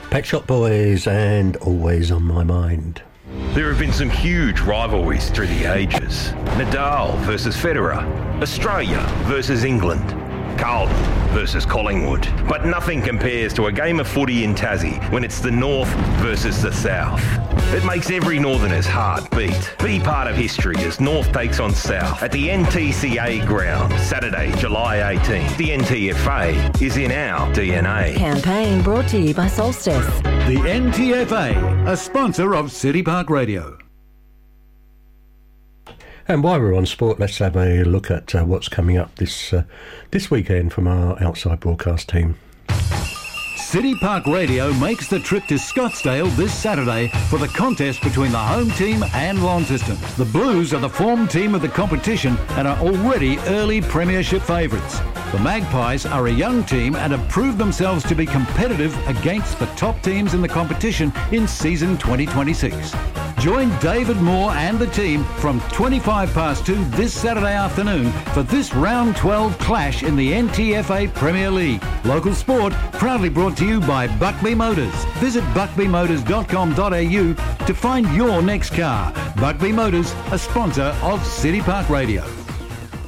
Pet Shop Boys and Always on My Mind. There have been some huge rivalries through the ages. Nadal versus Federer, Australia versus England, Carlton versus Collingwood. But nothing compares to a game of footy in Tassie when it's the North versus the South. It makes every Northerner's heart beat. Be part of history as North takes on South at the NTCA ground, Saturday, July 18th. The NTFA is in our DNA. Campaign brought to you by Solstice. The NTFA, a sponsor of City Park Radio. And while we're on sport, let's have a look at what's coming up this weekend from our outside broadcast team. City Park Radio makes the trip to Scottsdale this Saturday for the contest between the home team and Launceston. The Blues are the form team of the competition and are already early premiership favourites. The Magpies are a young team and have proved themselves to be competitive against the top teams in the competition in season 2026. Join David Moore and the team from 2:25 this Saturday afternoon for this round 12 clash in the NTFA Premier League. Local sport proudly brought to you by Buckby Motors. Visit buckbymotors.com.au to find your next car. Buckby Motors, a sponsor of City Park Radio.